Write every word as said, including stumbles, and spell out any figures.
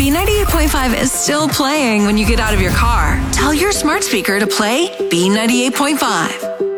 B ninety-eight point five is still playing when you get out of your car. Tell your smart speaker to play B ninety-eight point five.